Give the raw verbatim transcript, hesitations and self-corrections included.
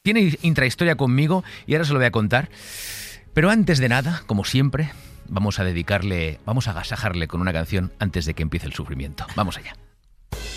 tiene intrahistoria conmigo y ahora se lo voy a contar. Pero antes de nada, como siempre, vamos a dedicarle, vamos a agasajarle con una canción antes de que empiece el sufrimiento. Vamos allá.